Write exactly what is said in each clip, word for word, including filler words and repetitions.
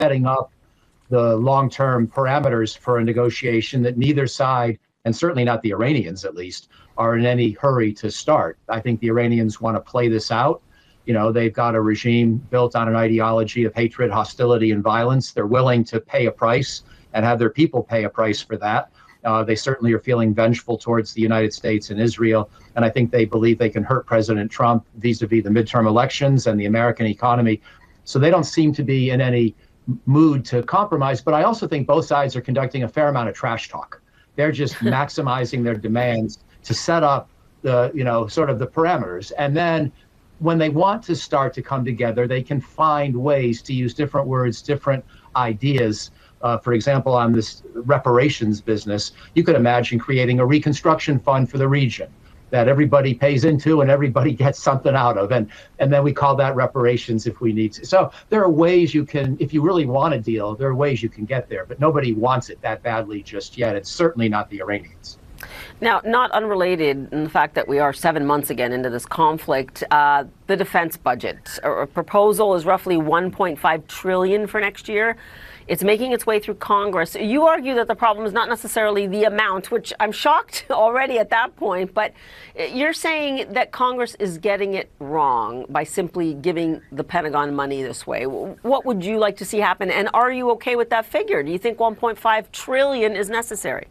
setting up the long-term parameters for a negotiation that neither side, and certainly not the Iranians at least, are in any hurry to start. I think the Iranians want to play this out. You know, they've got a regime built on an ideology of hatred, hostility, and violence. They're willing to pay a price and have their people pay a price for that. Uh, they certainly are feeling vengeful towards the United States and Israel. And I think they believe they can hurt President Trump vis-a-vis the midterm elections and the American economy. So they don't seem to be in any mood to compromise. But I also think both sides are conducting a fair amount of trash talk. They're just maximizing their demands to set up the, you know, sort of the parameters. And then when they want to start to come together, they can find ways to use different words, different ideas. Uh, for example, on this reparations business, you could imagine creating a reconstruction fund for the region that everybody pays into and everybody gets something out of. And, and then we call that reparations if we need to. So there are ways you can, if you really want a deal, there are ways you can get there, but nobody wants it that badly just yet. It's certainly not the Iranians. Now, not unrelated in the fact that we are seven months again into this conflict, uh, the defense budget a proposal is roughly one point five trillion dollars for next year. It's making its way through Congress. You argue that the problem is not necessarily the amount, which I'm shocked already at that point, but you're saying that Congress is getting it wrong by simply giving the Pentagon money this way. What would you like to see happen? And are you okay with that figure? Do you think one point five trillion dollars is necessary?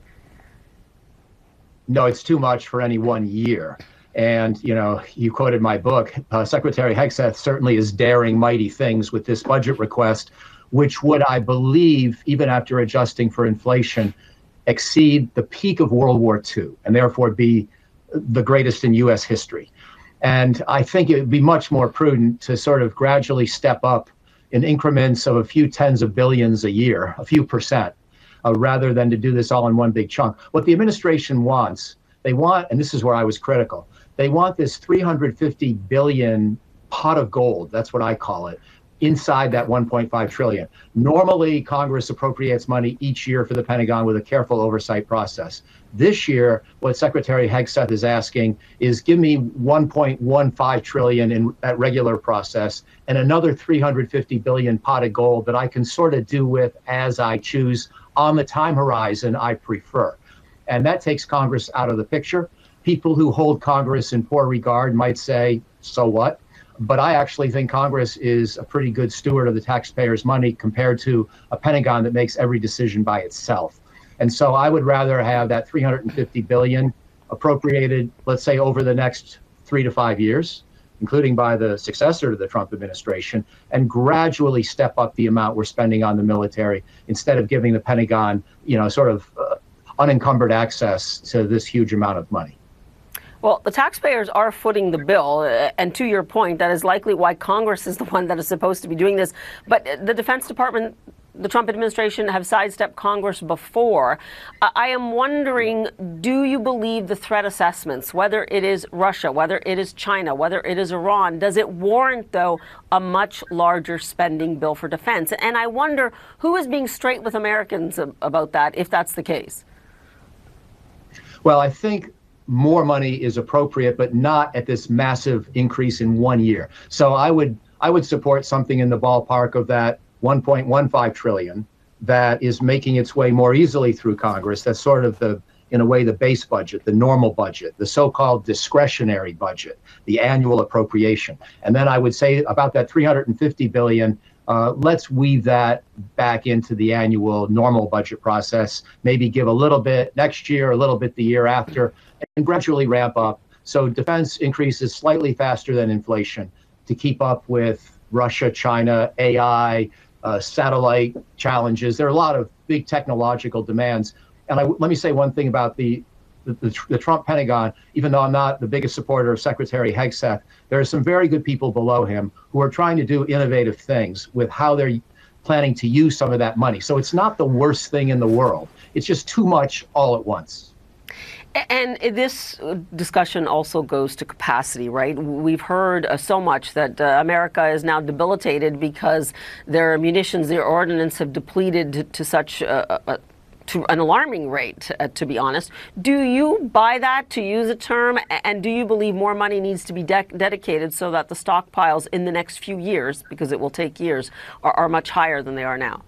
No, it's too much for any one year. And, you know, you quoted my book. Uh, Secretary Hegseth certainly is daring mighty things with this budget request, which would, I believe, even after adjusting for inflation, exceed the peak of World War Two and therefore be the greatest in U S history. And I think it would be much more prudent to sort of gradually step up in increments of a few tens of billions a year, a few percent. Uh, rather than to do this all in one big chunk. What the administration wants, they want, and this is where I was critical, they want this three hundred fifty billion pot of gold, that's what I call it, inside that one point five trillion. Normally, Congress appropriates money each year for the Pentagon with a careful oversight process. This year, what Secretary Hegseth is asking is give me one point one five trillion in that regular process and another three hundred fifty billion pot of gold that I can sort of do with as I choose on the time horizon I prefer. And that takes Congress out of the picture. People who hold Congress in poor regard might say, so what? But I actually think Congress is a pretty good steward of the taxpayers' money compared to a Pentagon that makes every decision by itself. And so I would rather have that three hundred fifty billion dollars appropriated, let's say, over the next three to five years, including by the successor to the Trump administration, and gradually step up the amount we're spending on the military instead of giving the Pentagon, you know, sort of uh, unencumbered access to this huge amount of money. Well, the taxpayers are footing the bill, and to your point, that is likely why Congress is the one that is supposed to be doing this. But the Defense Department, the Trump administration, have sidestepped Congress before. I am wondering, do you believe the threat assessments, whether it is Russia, whether it is China, whether it is Iran, does it warrant, though, a much larger spending bill for defense? And I wonder who is being straight with Americans about that, if that's the case. Well, I think more money is appropriate, but not at this massive increase in one year. So I would I would support something in the ballpark of that one point one five trillion that is making its way more easily through Congress. That's sort of the, in a way, the base budget, the normal budget, the so-called discretionary budget, the annual appropriation. And then I would say about that three hundred fifty billion, uh, let's weave that back into the annual normal budget process, maybe give a little bit next year, a little bit the year after, and gradually ramp up. So defense increases slightly faster than inflation to keep up with Russia, China, A I, uh, satellite challenges. There are a lot of big technological demands. And I, let me say one thing about the, the, the, the Trump Pentagon. Even though I'm not the biggest supporter of Secretary Hegseth, there are some very good people below him who are trying to do innovative things with how they're planning to use some of that money. So it's not the worst thing in the world. It's just too much all at once. And this discussion also goes to capacity, right? We've heard uh, so much that uh, America is now debilitated because their munitions, their ordnance have depleted to, to such uh, uh, to an alarming rate, uh, to be honest. Do you buy that, to use a term, and do you believe more money needs to be de dedicated so that the stockpiles in the next few years, because it will take years, are, are much higher than they are now?